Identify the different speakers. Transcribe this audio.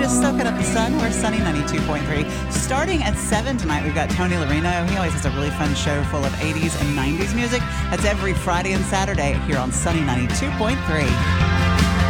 Speaker 1: just soaking up the sun. We're Sunny 92.3. Starting at 7 tonight, we've got Tony Larino. He always has a really fun show full of 80s and 90s music. That's every Friday and Saturday here on Sunny 92.3.